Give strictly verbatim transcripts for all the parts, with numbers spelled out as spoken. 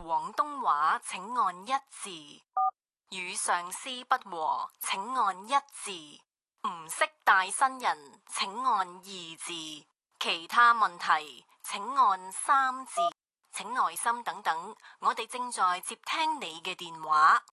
廣東話請按一字，與上司不和請按一字，唔識帶新人請按二字，其他問題請按三字，請耐心等等，我哋正在接聽你嘅電話。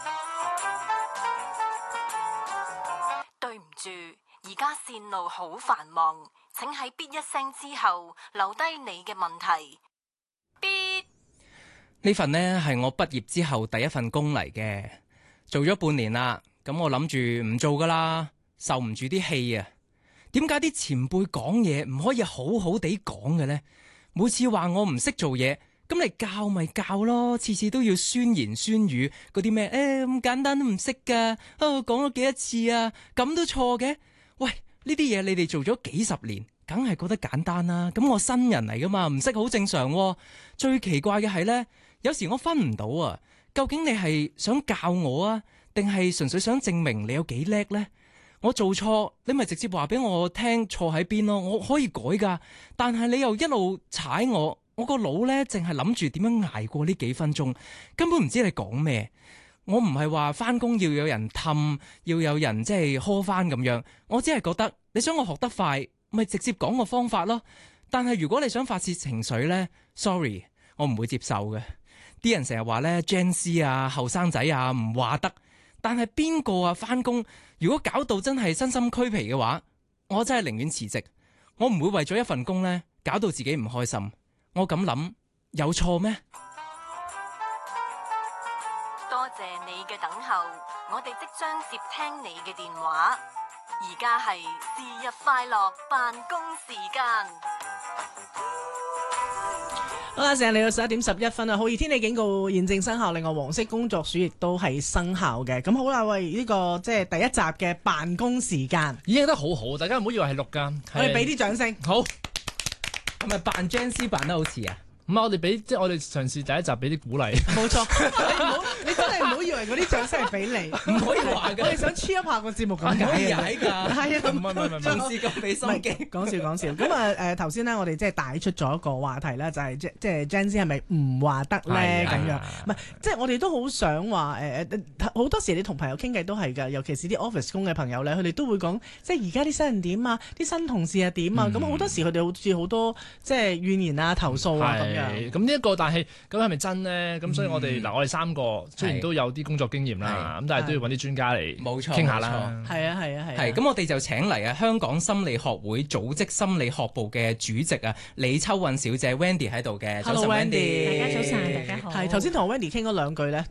對唔住，而家線路好繁忙，請喺嗶一聲之後留低你嘅問題。嗶。 呢份呢係我畢業之後第一份工嚟嘅，做咗半年啦，咁我諗住唔做噶啦，受唔住啲氣啊！點解啲前輩講嘢唔可以好好地講嘅呢？每次話我唔識做嘢，咁你教咪教咯，次次都要酸言酸語嗰啲咩？誒咁簡單都唔識噶，啊講咗幾多次啊，咁都錯嘅？喂，呢啲嘢你哋做咗幾十年，梗係覺得簡單啦。咁我新人嚟噶嘛，唔識好正常喎。最奇怪嘅係呢，有時我分唔到啊，究竟你係想教我啊，定係純粹想證明你有幾叻呢？我做錯，你咪直接話俾我聽錯喺邊咯，我可以改噶。但係你又一路踩我，我個腦呢淨係諗住點樣捱過呢幾分鐘，根本唔知你講咩。我唔係話返工要有人氹，要有人即係呵返咁樣，我只係覺得你想我學得快，咪直接講個方法咯。但係如果你想發洩情緒呢 sorry， 我唔會接受嘅。啲人成日話呢 Gen Z 啊，後生仔啊唔話得。但係邊個啊返工，如果搞到真係身心俱疲嘅話，我真係寧願辭職。我唔會為咗一份工呢搞到自己唔開心。我咁諗有錯咩？ 多謝你嘅等候，我哋即將接聽你嘅電話。而家係是日快樂辦公時間。 好啦，成日嚟到十一點十一分啊！酷熱天氣警告現正生效，另外黃色工作暑亦都係生效嘅。咁好啦，喂，呢、這個即係第一集嘅辦公時間， 已經得好好，大家唔好以為係錄噶。 我哋俾啲掌聲。 好， 係咪扮 Gen Z 扮得好似啊？ 唔係我哋俾，即係我哋嘗試第一集俾啲鼓勵。 冇錯，你唔好，你真係唔好以為嗰啲掌聲係俾你， 唔可以話嘅。 我哋想 cheer up 下個節目咁解嘅， 踩㗎， 係啊， 唔係唔係唔係， 嘗試咁俾心機。 講笑講笑。咁啊誒頭先咧，我哋即係帶出咗一個話題啦，就係即即係 Gen Z 係咪唔話得咧咁樣？唔係，即係我哋都好想話誒誒，好多時你同朋友傾偈都係㗎，尤其是啲 office 工嘅朋友咧，佢哋都會講，即係而家啲新人點啊，啲新同事係點啊，咁好多時佢哋好似好多即係怨言啊、投訴啊咁樣。 咁呢一個，但係咁係咪真咧？咁所以我哋嗱，我哋三個雖然都有啲工作經驗啦，咁但係都要揾啲專家嚟冇錯傾下啦。 係啊係啊係。 係咁，我哋就請嚟啊香港心理學會組織心理學部嘅主席啊李秋韻小姐 Wendy 喺度嘅。 Hello Wendy， 大家早晨，大家好。 係頭先同 Wendy 傾咗兩句咧，